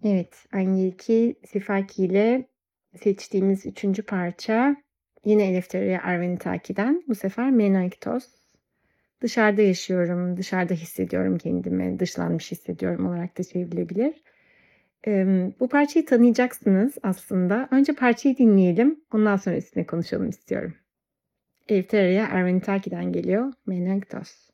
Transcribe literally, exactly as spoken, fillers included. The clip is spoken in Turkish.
Evet, Agneliki Sifaki ile seçtiğimiz üçüncü parça yine Eleftheria Arvanitaki'den. Bu sefer Menaikhtos. Dışarıda yaşıyorum, dışarıda hissediyorum kendimi, dışlanmış hissediyorum olarak da çevrilebilir. Emm, bu parçayı tanıyacaksınız aslında. Önce parçayı dinleyelim, ondan sonra üstüne konuşalım istiyorum. Eleftheria Arvanitaki'den geliyor Menaikhtos.